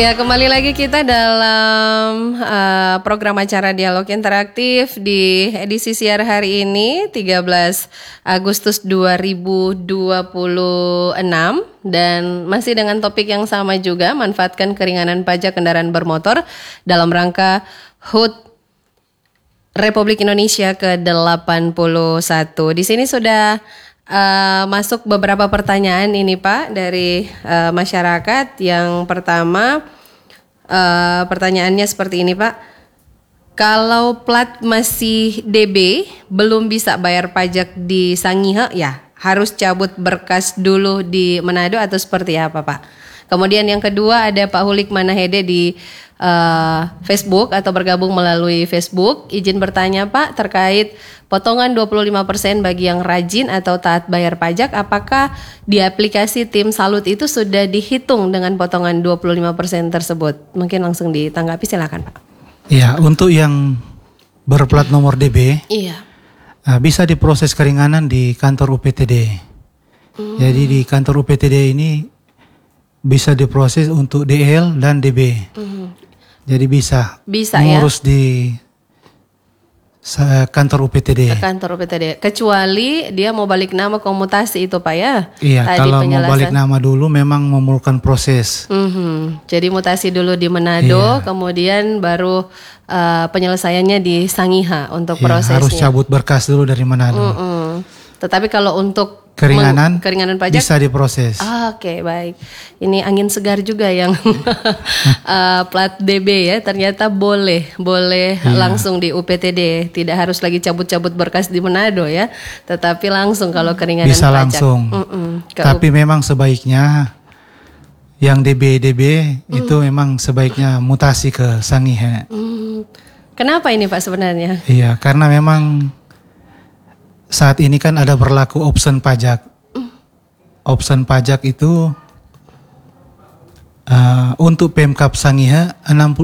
Ya, kembali lagi kita dalam program acara Dialog Interaktif di edisi siar hari ini 13 Agustus 2026 dan masih dengan topik yang sama juga, manfaatkan keringanan pajak kendaraan bermotor dalam rangka HUT Republik Indonesia ke-81. Di sini sudah masuk beberapa pertanyaan ini Pak dari masyarakat. Yang pertama pertanyaannya seperti ini Pak. Kalau plat masih DB belum bisa bayar pajak di Sangihe, ya harus cabut berkas dulu di Manado atau seperti apa Pak? Kemudian yang kedua ada Pak Hulik Manahede di Facebook atau bergabung melalui Facebook. Izin bertanya Pak terkait potongan 25% bagi yang rajin atau taat bayar pajak. Apakah di aplikasi Tim Salut itu sudah dihitung dengan potongan 25% tersebut? Mungkin langsung ditanggapi, silakan Pak. Ya, untuk yang berplat nomor DB, iya, bisa diproses keringanan di kantor UPTD. Jadi di kantor UPTD ini bisa diproses untuk DL dan DB. Jadi bisa mengurus ya di kantor UPTD. Kantor UPTD. Kecuali dia mau balik nama komutasi itu Pak ya? Iya, kalau mau balik nama dulu memang memerlukan proses. Jadi mutasi dulu di Manado, kemudian baru penyelesaiannya di Sangihe untuk prosesnya. Harus cabut berkas dulu dari Manado. Tetapi kalau untuk keringanan pajak bisa diproses. Oke, baik. Ini angin segar juga yang plat DB ya. Ternyata boleh langsung di UPTD. Tidak harus lagi cabut-cabut berkas di Manado ya. Tetapi langsung kalau keringanan bisa pajak. Langsung. Tapi memang sebaiknya yang DB itu memang sebaiknya mutasi ke Sangihe. Kenapa ini Pak sebenarnya? Iya, karena memang saat ini kan ada berlaku option pajak. Option pajak itu untuk Pemkab Sangihe 66%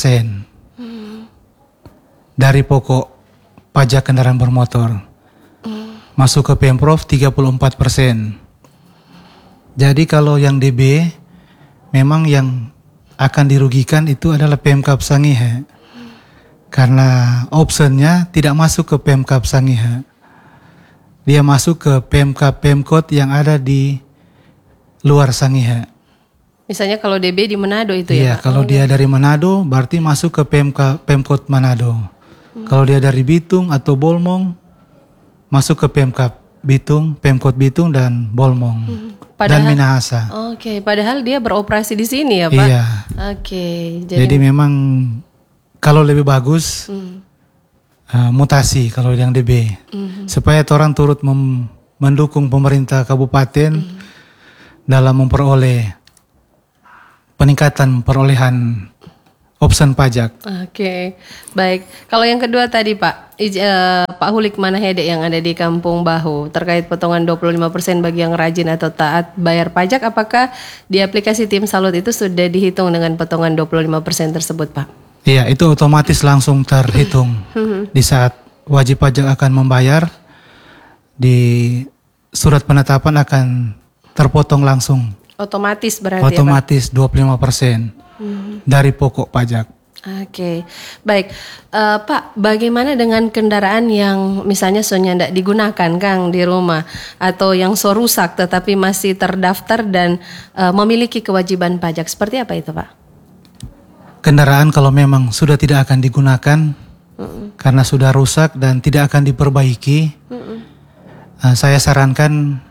dari pokok pajak kendaraan bermotor. Masuk ke Pemprov 34%. Jadi kalau yang DB memang yang akan dirugikan itu adalah Pemkab Sangihe. Karena optionnya tidak masuk ke Pemkab Sangihe. Dia masuk ke Pemkot yang ada di luar Sangihe. Misalnya kalau DB di Manado itu ya Pak? Kalau dia dari Manado berarti masuk ke Pemkot Manado. Kalau dia dari Bitung atau Bolmong masuk ke Pemkap Bitung, Pemkot Bitung dan Bolmong. Dan Minahasa. Oke, padahal dia beroperasi di sini ya Pak? Iya. Oke. Jadi memang kalau lebih bagus mutasi kalau yang DB supaya orang turut mendukung pemerintah kabupaten dalam memperoleh peningkatan perolehan option pajak. Oke, baik. Kalau yang kedua tadi Pak, Pak Hulik Manahede yang ada di Kampung Bahu terkait potongan 25% bagi yang rajin atau taat bayar pajak, apakah di aplikasi Tim Salut itu sudah dihitung dengan potongan 25% tersebut Pak? Iya, itu otomatis langsung terhitung. Di saat wajib pajak akan membayar, di surat penetapan akan terpotong langsung. Otomatis berarti otomatis ya Pak? 25% dari pokok pajak. Oke, baik. Pak, bagaimana dengan kendaraan yang misalnya soalnya tidak digunakan Kang di rumah atau yang rusak tetapi masih terdaftar dan memiliki kewajiban pajak, seperti apa itu Pak? Kendaraan kalau memang sudah tidak akan digunakan karena sudah rusak dan tidak akan diperbaiki, saya sarankan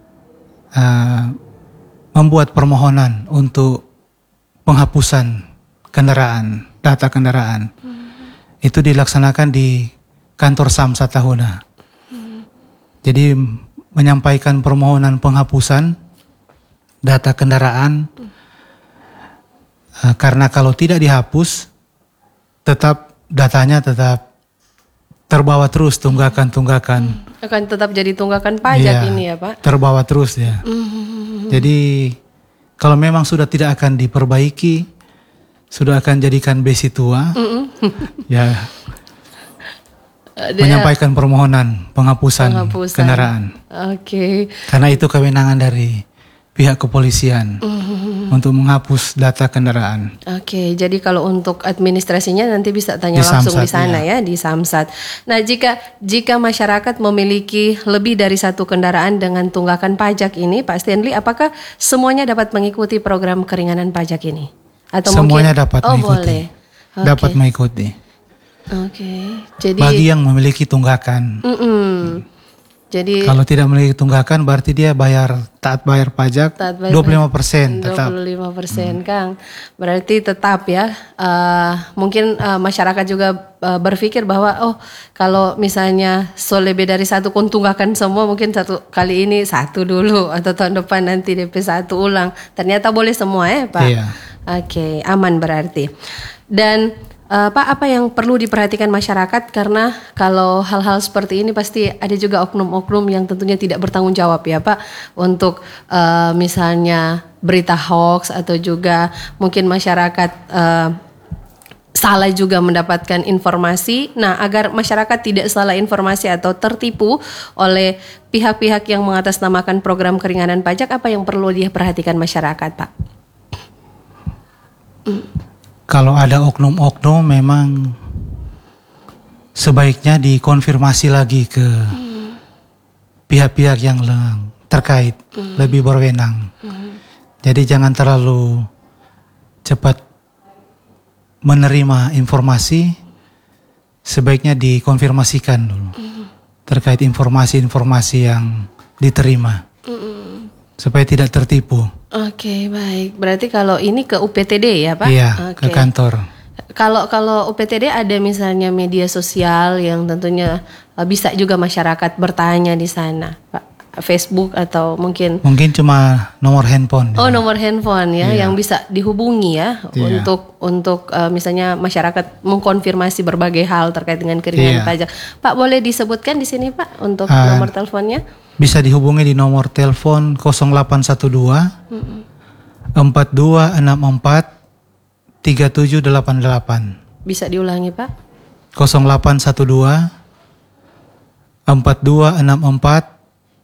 membuat permohonan untuk penghapusan kendaraan, data kendaraan. Itu dilaksanakan di kantor Samsat Tahuna. Jadi menyampaikan permohonan penghapusan data kendaraan. Karena kalau tidak dihapus, datanya tetap terbawa terus tunggakan. Akan tetap jadi tunggakan pajak ini ya Pak? Terbawa terus ya. Jadi kalau memang sudah tidak akan diperbaiki, sudah akan jadikan besi tua, ya menyampaikan permohonan penghapusan kendaraan. Oke. Karena itu kewenangan dari pihak kepolisian untuk menghapus data kendaraan. Oke, jadi kalau untuk administrasinya nanti bisa tanya Di langsung di Samsat, sana ya, di Samsat. Nah, jika masyarakat memiliki lebih dari satu kendaraan dengan tunggakan pajak ini, Pak Stanley, apakah semuanya dapat mengikuti program keringanan pajak ini? Atau Semuanya mungkin dapat mengikuti. boleh. Dapat mengikuti. Oke. Jadi Bagi yang memiliki tunggakan. Jadi Kalau tidak memiliki tunggakan berarti dia taat bayar pajak taat bayar 25% tetap. 25%, Kang. Berarti tetap ya. Mungkin masyarakat juga berpikir bahwa kalau misalnya lebih dari satu tunggakan semua, mungkin satu kali ini satu dulu atau tahun depan nanti DP 1 ulang. Ternyata boleh semua ya, Pak. Iya. Oke, aman berarti. Dan Pak, apa yang perlu diperhatikan masyarakat, karena kalau hal-hal seperti ini pasti ada juga oknum-oknum yang tentunya tidak bertanggung jawab ya Pak, untuk misalnya berita hoax atau juga mungkin masyarakat salah juga mendapatkan informasi. Nah, agar masyarakat tidak salah informasi atau tertipu oleh pihak-pihak yang mengatasnamakan program keringanan pajak, apa yang perlu diperhatikan masyarakat, Pak? Kalau ada oknum-oknum memang sebaiknya dikonfirmasi lagi ke pihak-pihak yang terkait, lebih berwenang. Jadi jangan terlalu cepat menerima informasi, sebaiknya dikonfirmasikan dulu terkait informasi-informasi yang diterima supaya tidak tertipu. Oke, baik. Berarti kalau ini ke UPTD ya, Pak? Iya, Oke. ke kantor. Kalau UPTD ada misalnya media sosial yang tentunya bisa juga masyarakat bertanya di sana, Pak. Facebook atau mungkin cuma nomor handphone. nomor handphone ya, Iya. yang bisa dihubungi ya, Iya. untuk misalnya masyarakat mengkonfirmasi berbagai hal terkait dengan keringanan Iya. pajak. Pak, boleh disebutkan di sini, Pak, untuk nomor teleponnya? Bisa dihubungi di nomor telepon 0812 4264 3788. Bisa diulangi, Pak? 0812 4264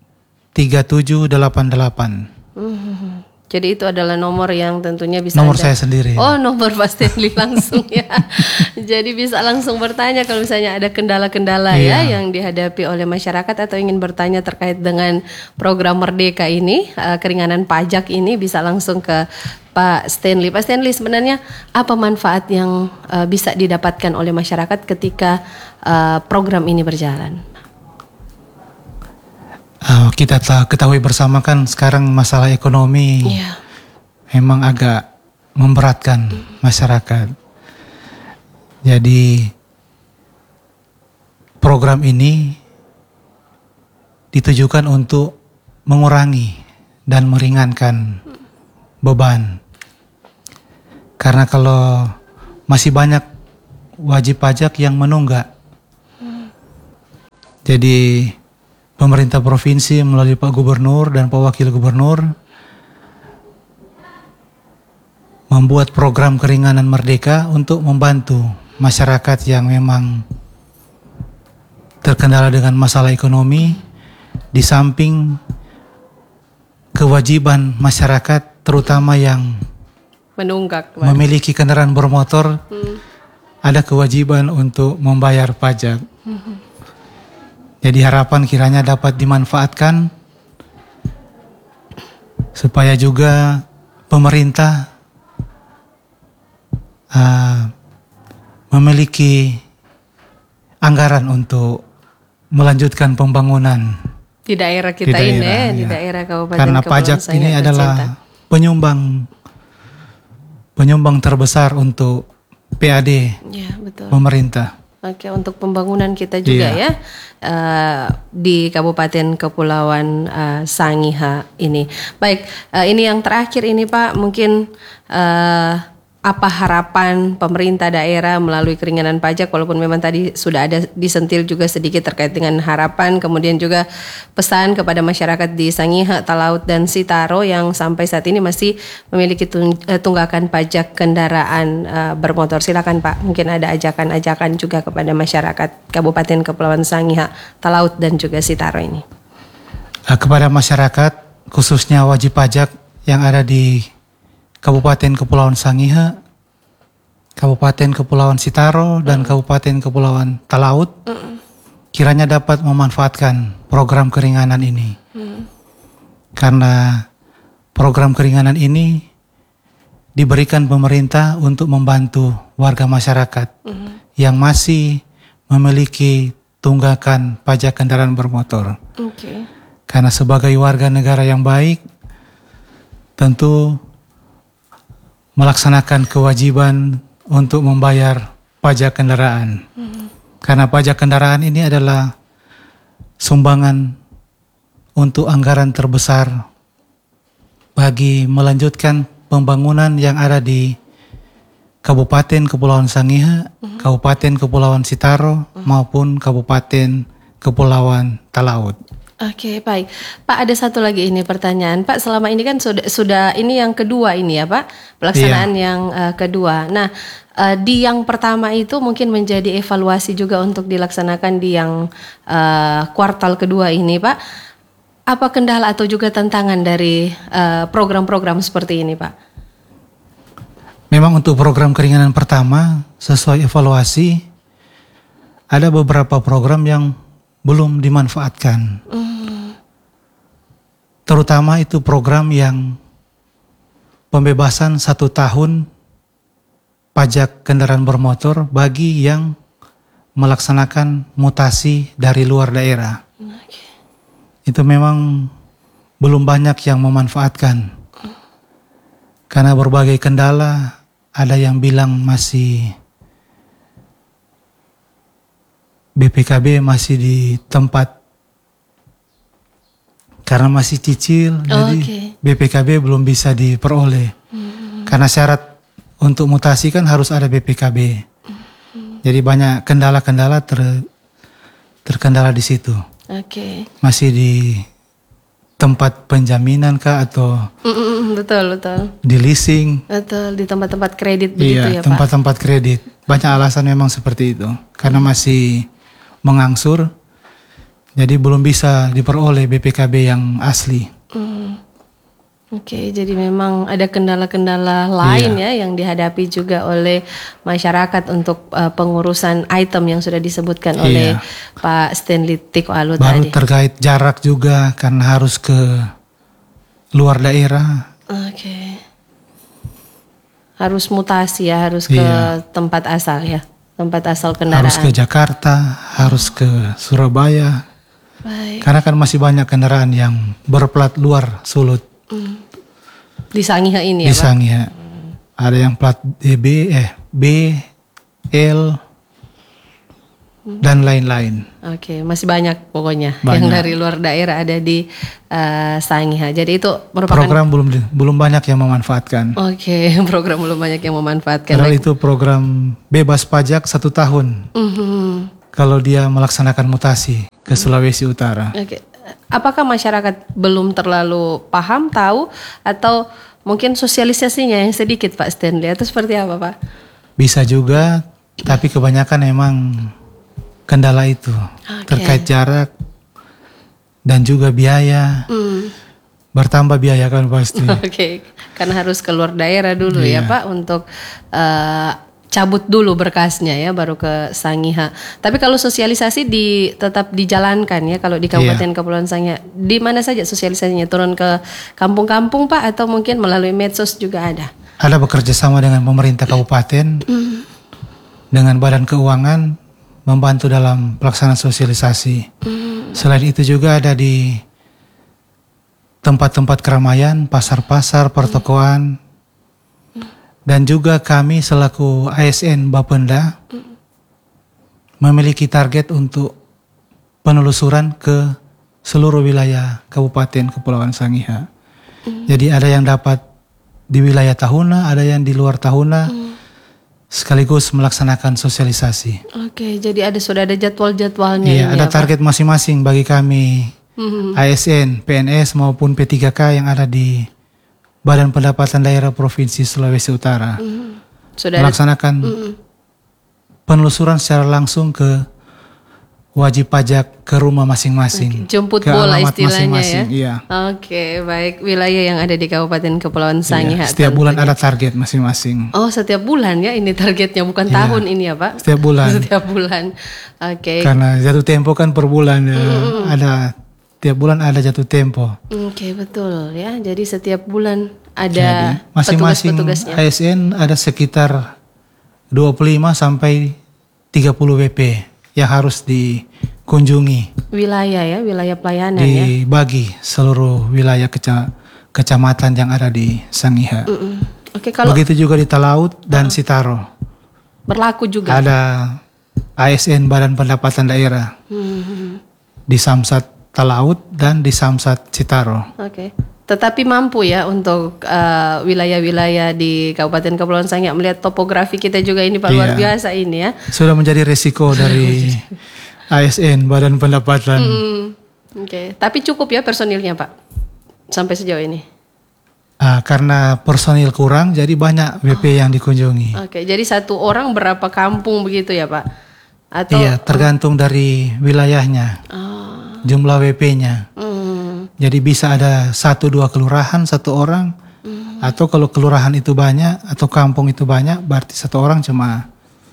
3788. Jadi itu adalah nomor yang tentunya bisa Nomor Anda- saya sendiri. Oh, nomor Pak Stanley langsung ya. Jadi bisa langsung bertanya kalau misalnya ada kendala-kendala ya Iya. yang dihadapi oleh masyarakat atau ingin bertanya terkait dengan program Merdeka ini, keringanan pajak ini, bisa langsung ke Pak Stanley. Pak Stanley, sebenarnya apa manfaat yang bisa didapatkan oleh masyarakat ketika program ini berjalan? Kita ketahui bersama kan sekarang masalah ekonomi Iya. memang agak memberatkan masyarakat. Jadi program ini ditujukan untuk mengurangi dan meringankan beban. Karena kalau masih banyak wajib pajak yang menunggak. Jadi pemerintah provinsi melalui Pak Gubernur dan Pak Wakil Gubernur membuat program keringanan Merdeka untuk membantu masyarakat yang memang terkendala dengan masalah ekonomi, di samping kewajiban masyarakat terutama yang Menunggak, Pak. memiliki kendaraan bermotor ada kewajiban untuk membayar pajak. Jadi harapan kiranya dapat dimanfaatkan supaya juga pemerintah memiliki anggaran untuk melanjutkan pembangunan Di daerah di kita ini, daerah, di ya. daerah Kabupaten Karena Kepulauan pajak Sangat ini tercinta. adalah penyumbang terbesar untuk PAD Ya, betul. pemerintah. Oke, untuk pembangunan kita juga Iya. ya di Kabupaten Kepulauan Sangihe ini. Baik, ini yang terakhir ini Pak, mungkin apa harapan pemerintah daerah melalui keringanan pajak, walaupun memang tadi sudah ada disentil juga sedikit terkait dengan harapan, kemudian juga pesan kepada masyarakat di Sangihe, Talaut dan Sitaro yang sampai saat ini masih memiliki tunggakan pajak kendaraan bermotor. Silakan Pak, mungkin ada ajakan-ajakan juga kepada masyarakat Kabupaten Kepulauan Sangihe, Talaut dan juga Sitaro ini. Kepada masyarakat khususnya wajib pajak yang ada di Kabupaten Kepulauan Sangihe, Kabupaten Kepulauan Sitaro, dan Kabupaten Kepulauan Talaut kiranya dapat memanfaatkan program keringanan ini. Karena program keringanan ini diberikan pemerintah untuk membantu warga masyarakat yang masih memiliki tunggakan pajak kendaraan bermotor. Karena sebagai warga negara yang baik, tentu melaksanakan kewajiban untuk membayar pajak kendaraan. Karena pajak kendaraan ini adalah sumbangan untuk anggaran terbesar bagi melanjutkan pembangunan yang ada di Kabupaten Kepulauan Sangihe, Kabupaten Kepulauan Sitaro, maupun Kabupaten Kepulauan Talaut. Oke, baik. Pak, ada satu lagi ini pertanyaan. Pak, selama ini kan sudah ini yang kedua ini ya, Pak, pelaksanaan yang kedua. Nah, di yang pertama itu mungkin menjadi evaluasi juga untuk dilaksanakan di yang kuartal kedua ini, Pak. Apa kendala atau juga tantangan dari program-program seperti ini, Pak? Memang untuk program keringanan pertama, sesuai evaluasi, ada beberapa program yang belum dimanfaatkan. Terutama itu program yang pembebasan 1 tahun pajak kendaraan bermotor bagi yang melaksanakan mutasi dari luar daerah. Itu memang belum banyak yang memanfaatkan. Karena berbagai kendala, ada yang bilang masih BPKB masih di tempat karena masih cicil, jadi BPKB belum bisa diperoleh. Karena syarat untuk mutasi kan harus ada BPKB. Jadi banyak kendala-kendala terkendala di situ. Masih di tempat penjaminan kah atau betul di leasing? Betul, di tempat-tempat kredit begitu ya, Pak. Tempat-tempat kredit. Banyak alasan memang seperti itu. Karena masih mengangsur. Jadi belum bisa diperoleh BPKB yang asli. Jadi memang ada kendala-kendala lain ya yang dihadapi juga oleh masyarakat untuk pengurusan item yang sudah disebutkan oleh Pak Stanley Tiko Alu baru tadi. Terkait jarak juga karena harus ke luar daerah. Harus mutasi ya, harus ke tempat asal ya, tempat asal kendaraan. Harus ke Jakarta, harus ke Surabaya. Baik. Karena kan masih banyak kendaraan yang berplat luar Sulut. Di Sangihe ini ya, Di Sangihe. Ada yang plat B, L, dan lain-lain. Masih banyak pokoknya yang dari luar daerah ada di Sangihe. Jadi itu merupakan program belum banyak yang memanfaatkan. Program belum banyak yang memanfaatkan. Padahal itu program bebas pajak 1 tahun. Kalau dia melaksanakan mutasi ke Sulawesi Utara. Apakah masyarakat belum terlalu paham, tahu, atau mungkin sosialisasinya yang sedikit, Pak Stanley, atau seperti apa, Pak? Bisa juga, tapi kebanyakan memang kendala itu terkait jarak dan juga biaya. Bertambah biaya kan pasti. Karena harus keluar daerah dulu ya, Pak, untuk cabut dulu berkasnya ya, baru ke Sangihe. Tapi kalau sosialisasi tetap dijalankan ya, kalau di Kabupaten Kepulauan Sangihe. Di mana saja sosialisasinya? Turun ke kampung-kampung, Pak, atau mungkin melalui medsos juga ada? Ada bekerja sama dengan pemerintah kabupaten, dengan badan keuangan, membantu dalam pelaksanaan sosialisasi. Selain itu juga ada di tempat-tempat keramaian, pasar-pasar, pertokoan, dan juga kami selaku ASN Bapenda memiliki target untuk penelusuran ke seluruh wilayah Kabupaten Kepulauan Sangihe. Jadi ada yang dapat di wilayah Tahuna, ada yang di luar Tahuna, sekaligus melaksanakan sosialisasi. Jadi sudah ada jadwal-jadwalnya. Iya, ada target masing-masing bagi kami ASN, PNS maupun P3K yang ada di Badan Pendapatan Daerah Provinsi Sulawesi Utara. Sudah melaksanakan penelusuran secara langsung ke wajib pajak ke rumah masing-masing. Jemput ke bola alamat istilahnya masing-masing, ya. Iya. Oke, baik. Wilayah yang ada di Kabupaten Kepulauan Sangihe. Iya. Setiap bulan ada target masing-masing. Oh, setiap bulan ya ini targetnya, bukan Iya. tahun ini ya Pak? Setiap bulan. Setiap bulan. Oke. Karena jatuh tempo kan per bulan ya. Ada tiap bulan ada jatuh tempo. Oke, betul ya. Jadi setiap bulan ada Jadi masing-masing petugas-petugasnya. ASN ada sekitar 25 sampai 30 WP yang harus dikunjungi. Wilayah ya, wilayah pelayanan ya. Dibagi seluruh wilayah kecamatan yang ada di Sangihe. Oke, kalau Begitu juga di Talaut dan Sitaro. berlaku juga. Ada ASN Badan Pendapatan Daerah di Samsat Talaut dan di Samsat Sitaro. Oke. Tetapi mampu ya untuk wilayah-wilayah di Kabupaten Kepulauan Sangihe melihat topografi kita juga ini Pak, luar Iya. biasa ini ya. Sudah menjadi resiko dari ASN Badan Pendapatan. Oke. Tapi cukup ya personilnya Pak sampai sejauh ini. Karena personil kurang, jadi banyak WP yang dikunjungi. Oke. Jadi satu orang berapa kampung begitu ya Pak? Atau Iya, tergantung dari wilayahnya, jumlah WP-nya. Jadi bisa ada 1-2 kelurahan satu orang, atau kalau kelurahan itu banyak atau kampung itu banyak, berarti satu orang cuma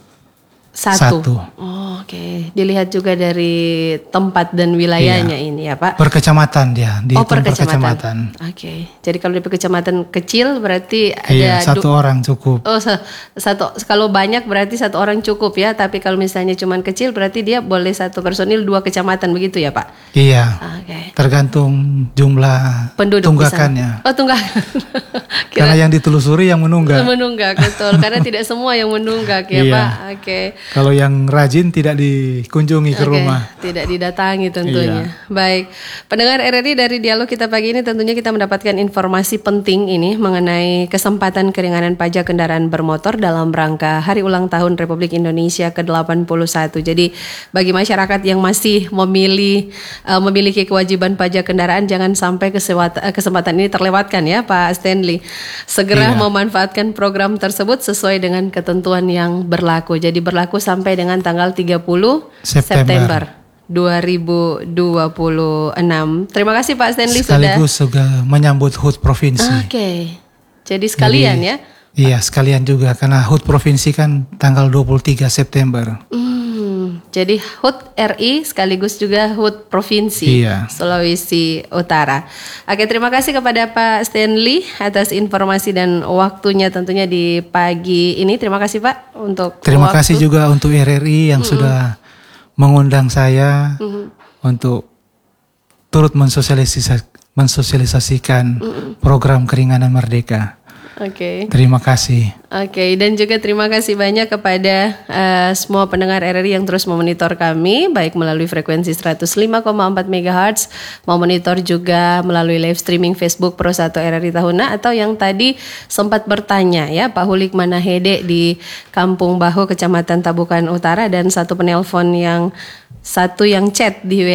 satu. Oh, oke. Dilihat juga dari tempat dan wilayahnya ini ya Pak. Per kecamatan dia, Oh, per dihitung kecamatan. Oke. Jadi kalau di kecamatan kecil berarti Iya, ada satu orang cukup. Oh, satu. Kalau banyak berarti satu orang cukup ya. Tapi kalau misalnya cuma kecil berarti dia boleh satu personil 2 kecamatan begitu ya Pak? Iya, Oke. tergantung jumlah Penduduk tunggakannya. di sana. Oh, tunggakan. Karena yang ditelusuri yang menunggak. Menunggak, betul. Karena tidak semua yang menunggak ya Iya. Pak. Oke. Kalau yang rajin tidak dikunjungi ke Oke, rumah. tidak didatangi tentunya. Iya. Baik, pendengar RRI, dari dialog kita pagi ini tentunya kita mendapatkan informasi penting ini mengenai kesempatan keringanan pajak kendaraan bermotor dalam rangka Hari Ulang Tahun Republik Indonesia ke-81. Jadi bagi masyarakat yang masih memiliki kewajiban pajak kendaraan, jangan sampai kesempatan ini terlewatkan ya Pak Stanley. Segera Iya. memanfaatkan program tersebut sesuai dengan ketentuan yang berlaku. Jadi berlaku sampai dengan tanggal 30 September 2026. Terima kasih Pak Stanley sudah. Sekaligus juga menyambut HUT provinsi. Oke. Jadi sekalian ya. Iya, sekalian juga karena HUT provinsi kan tanggal 23 September. Jadi HUT RI sekaligus juga HUT Provinsi Iya. Sulawesi Utara. Oke, terima kasih kepada Pak Stanley atas informasi dan waktunya tentunya di pagi ini. Terima kasih Pak untuk Terima waktu. kasih juga untuk RRI yang sudah mengundang saya untuk turut mensosialisasikan program Keringanan Merdeka. Oke. Terima kasih. Oke, dan juga terima kasih banyak kepada semua pendengar RRI yang terus memonitor kami, baik melalui frekuensi 105,4 MHz, memonitor juga melalui live streaming Facebook Pro 1 RRI Tahuna, atau yang tadi sempat bertanya ya, Pak Hulik Manahede di Kampung Bahu, Kecamatan Tabukan Utara, dan satu penelpon yang chat di